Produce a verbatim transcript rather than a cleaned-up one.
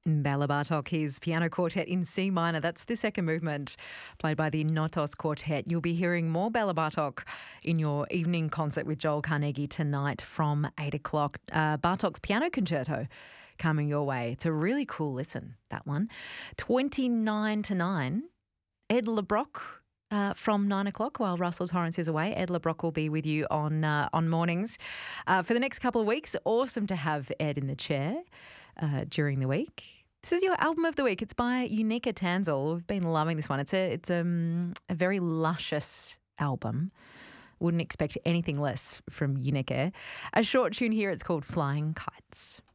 Bela Bartok, his piano quartet in C minor. That's the second movement played by the Notos Quartet. You'll be hearing more Bela Bartok in your evening concert with Joel Carnegie tonight from eight o'clock. Uh, Bartok's Piano Concerto coming your way. It's a really cool listen, that one. twenty-nine to nine, Ed LeBrock uh, from nine o'clock while Russell Torrance is away. Ed LeBrock will be with you on, uh, on mornings uh, for the next couple of weeks. Awesome to have Ed in the chair Uh, during the week. This is your album of the week. It's by Unica Tanzel. We've been loving this one. It's a it's um, a very luscious album. Wouldn't expect anything less from Unica. A short tune here. It's called Flying Kites.